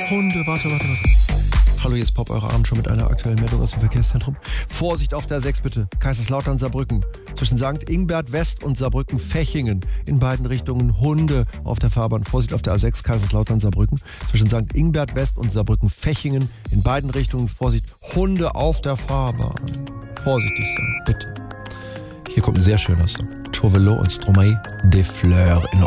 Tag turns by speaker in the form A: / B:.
A: Hunde, warte. Hallo, hier ist Pop, eure Abend schon mit einer aktuellen Meldung aus dem Verkehrszentrum. Vorsicht auf der A6 bitte. Kaiserslautern, Saarbrücken. Zwischen St. Ingbert West und Saarbrücken-Fechingen. In beiden Richtungen Hunde auf der Fahrbahn. Vorsicht auf der A6 Kaiserslautern, Saarbrücken. Zwischen St. Ingbert West und Saarbrücken-Fechingen. In beiden Richtungen Vorsicht. Hunde auf der Fahrbahn. Vorsichtig sein, bitte. Hier kommt ein sehr schöner Song. Tovelo und Stromae des Fleurs in